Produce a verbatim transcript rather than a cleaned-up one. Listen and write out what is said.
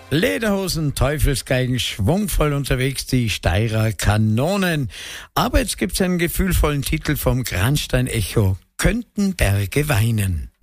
Lederhosen, Teufelsgeigen, schwungvoll unterwegs, die Steirer Kanonen. Aber jetzt gibt's einen gefühlvollen Titel vom Granstein Echo. Könnten Berge weinen.